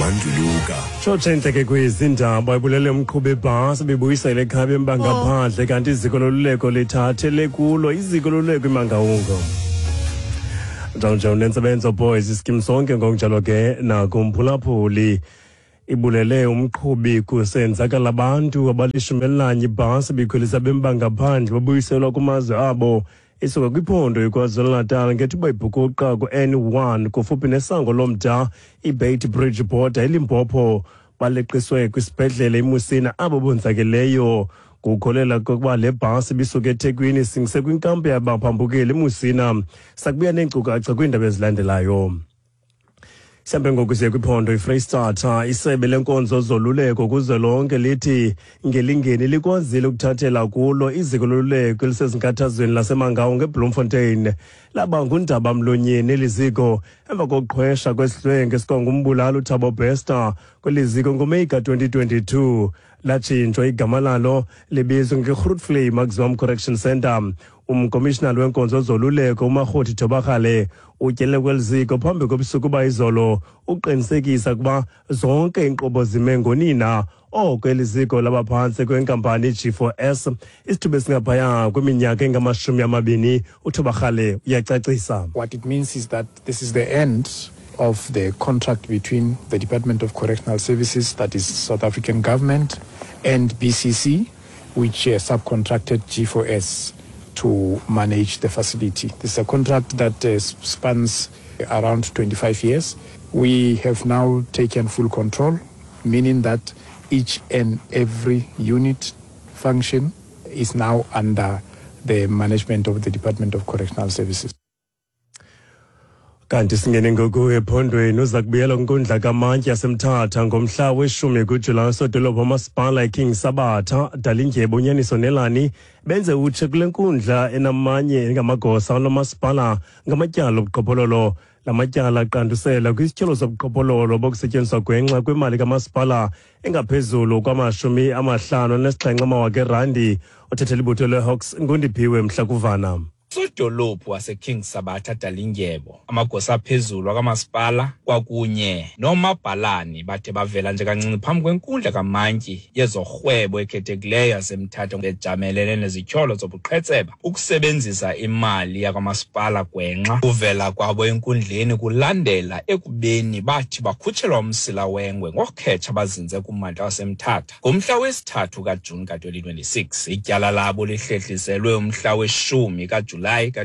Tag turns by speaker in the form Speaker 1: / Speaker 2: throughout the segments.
Speaker 1: Manduluka.
Speaker 2: Shotshente ke kwizindaba ibulele umqhubi ebhasi bebuyisele ekhaya bembangaphandle kanti iziko loluleko lithathele kulo iziko loluleko iMangaungo. Njalo nensebenzo boys iskim sonke ngokunjalo ke nakumphulaphuli ibulele umqhubi kusenzakala abantu abalishumi ibhasi bikhwelisa bembangaphandle babuyiselwa kumazwe abo isuka kwiphondo iKwaZulu-Natal ngethuba ibhukuqa ku-N1 kufuphi nesango lomda iBeit Bridge border eLimpopo baleqiswe kwisibhedlele iMusina abo bonzakeleyo kukholela kokuba le bhasi bisuka eThekwini singise kwinkampu yabaphambukeli eMusina sakubuya neenkcukacha kwiindaba ezilandelayo. Sihambe ngoku siye kwiphondo iFreystata isebe lenkonzo zoluleko kuzwelonke lithi ngelingeni likwazile ukuthathela kulo iziko loluleko elisezinkathazweni laseMangaungo eBloemfontein laba ngundaba mlonyeni eliziko emva kokuqhwesha kwesihlwenge sikangumbulalo uThabo Bester kweliziko ngoMeyi ka-2022 latshintshwa igama lalo libizwa ngeGrootvlei Maximum Correction Centre. Umkomishinali wenkonzo zoluleko uMarhoti Thobakgale utyele kweliziko phambi kobusuku bayizolo uqinisekisa kuba zonke inkqubo zime ngonina oko eliziko labaphantsi kwenkampani G4S isithuba esingaphaya kweminyaka engama-20. uThobakgale uyacacisa.
Speaker 3: What it means is that this is the end of the contract between the Department of Correctional Services, that is South African government, and BCC, which subcontracted G4S to manage the facility. This is a contract that spans around 25 years. We have now taken full control, meaning that each and every unit function is now under the management of the Department of Correctional Services.
Speaker 2: Kanti singene ngoku ephondweni uza kubuyela kwinkundla kamantyi yaseMthatha ngomhla we-10 kuJulayi sodolophu umasipala iKing Sabatha Dalindyebo unyaniso Nelani benze utshe kule nkundla enamanye ngamagosa lomasipala ngamatyala obuqhophololo. La matyala aqandusela kwisityholo sobuqhophololo bokusetyenziswa gwenxa kwimali kamasipala engaphezulu kwama-57 randi. Othetha libutho leHawks Ngundiphiwe Mhlakuvana.
Speaker 4: Sodolophu waseKing Sabatha Dalindyebo amagosa aphezulu akamasipala kwakunye nomabhalani bathe bavela nje kancinci phambi kwenkundla kamantyi yezorhwebo ekhethekileyo yaseMthatha bejamelene nezityholo zobuqhetseba ukusebenzisa imali yakamasipala gwenxa. Kuvela kwabo enkundleni kulandela ekubeni bathi bakhutshelwa umsila wengwe ngokukhetsha bazinze kummandla waseMthatha ngomhla wesi-3 kaJuni ka-2026. Ityala labo lihlehliselwe umhla we-10 kaJulayi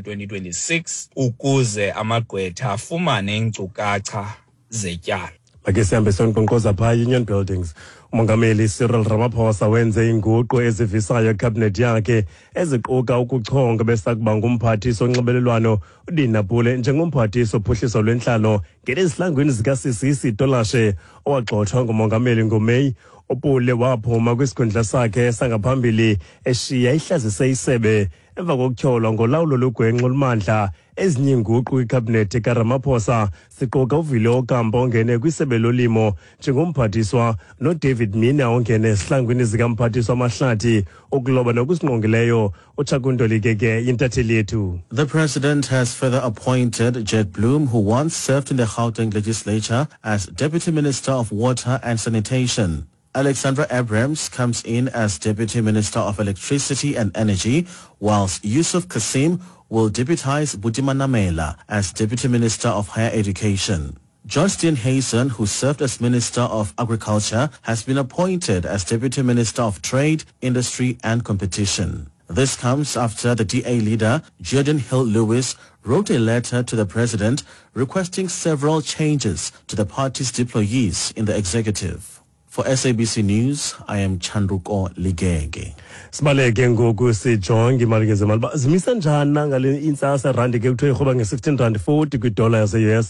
Speaker 4: ka-2026 ukuze amagqwetha afumane iinkcukacha zetyala.
Speaker 2: Ake sihambe sonkqonkqoza phaa Union Buildings. Umongameli Cyril Ramaphosa wenze inguqu ezivisayo ekhabhinethi yakhe eziquka ukuchonga besakuba ngumphathiswa onxibelelwano uDina Pule njengomphathiswa ophuhliso lwentlalo ngezihlangwini zikaSisisi Tolashe owagxothwa ngumongameli ngoMeyi. uPule waphuma kwisikhundla sakhe sangaphambili eshiya ihlazise isebe emva kokutyholwa ngolawulo logwenxa olumandla. Ezinye inguqu kwikhabhinethi kaRamaphosa siquka uVile Okampa ongene kwisebe lolimo njengomphathiswa noDavid Mina ongene esihlangwini zikamphathiswa amahlathi ukuloba nokusingqongileyo. uChakundolike ke intatheli yethu.
Speaker 5: The president has further appointed Jed Bloom, who once served in the Gauteng legislature as Deputy Minister of Water and Sanitation. Alexandra Abrams comes in as Deputy Minister of Electricity and Energy, whilst Yusuf Kasim will deputize Butima Namela as Deputy Minister of Higher Education. Johnston Hazen, who served as Minister of Agriculture, has been appointed as Deputy Minister of Trade, Industry and Competition. This comes after the DA leader, Jordan Hill-Lewis, wrote a letter to the president requesting several changes to the party's employees in the executive. For SABC News, I am Chandruko Ligege.
Speaker 2: Sibaleke ngoku sijonge imali ngezimali zimisa njani ngale intsasa randi ke kuthiwa irhoba nge-16.40 kwidola yase-US,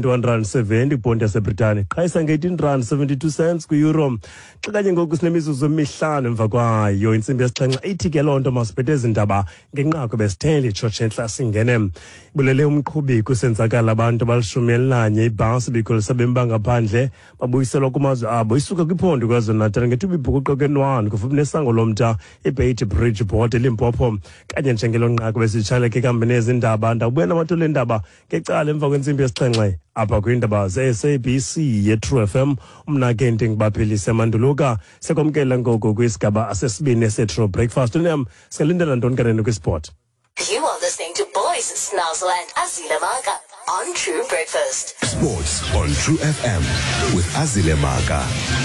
Speaker 2: 21.70 ibhondi yaseBritane, qhayisa nge-18.72 kwi-euro. Xa kanye ngoku sinemizuzu emihlanu emva kwayo intsimbi yesixhenxe ithi ke loo nto masibhethe ezi ndaba ngenqaku besithele itshotshe entla singene. Ibulele umqhubi kusenzakala abantu abalishumi elinanye ibhasi bikhwelisa bembangaphandle babuyiselwa kumazwe abo isuka kwiphondo KwaZulu-Natal ngethuba ibhukuqo kenwani kufuphi nesango lomta iBeit Bridgeport eLimpopo kanye njengelonqaku besitshaleke ekuhambeni ezindaba ndawubuya namatolo endaba ngecala emva kwentsimbi yesixhenxe apha kwiindaba ze-SABC ye-True FM. Mna ke ndingubaphilise Manduluka sekwamkela ngoku kwisigaba sesibini se-True Breakfast. Nam sikalindela ntoni kanene kwisport.
Speaker 1: You are listening to Boys Snozzle and Azile Maka on True Breakfast.
Speaker 6: Sports on True FM with Azile Maka.